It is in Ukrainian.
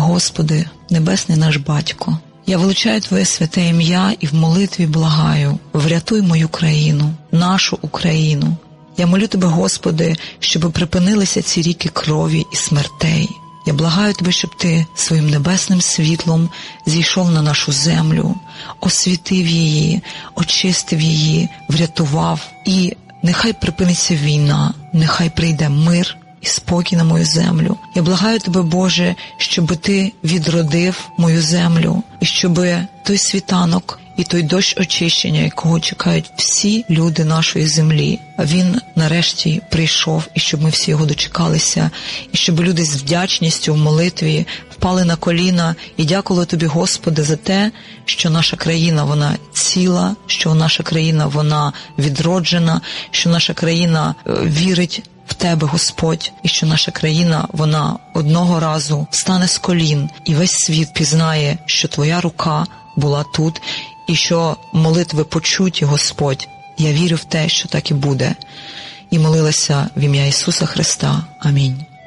Господи, Небесний наш Батько, я величаю Твоє святе ім'я і в молитві благаю, врятуй мою країну, нашу Україну. Я молю Тебе, Господи, щоб припинилися ці ріки крові і смертей. Я благаю Тебе, щоб Ти своїм небесним світлом зійшов на нашу землю, освітив її, очистив її, врятував. І нехай припиниться війна, нехай прийде мир і спокій на мою землю. Я благаю Тебе, Боже, щоб Ти відродив мою землю, і щоб той світанок і той дощ очищення, якого чекають всі люди нашої землі, він нарешті прийшов, і щоб ми всі його дочекалися, і щоб люди з вдячністю в молитві впали на коліна і дякували Тобі, Господи, за те, що наша країна, вона ціла, що наша країна, вона відроджена, що наша країна вірить в Тебе, Господь, і що наша країна, вона одного разу встане з колін, і весь світ пізнає, що Твоя рука була тут, і що молитви почуті, Господь. Я вірю в те, що так і буде. І молилася в ім'я Ісуса Христа. Амінь.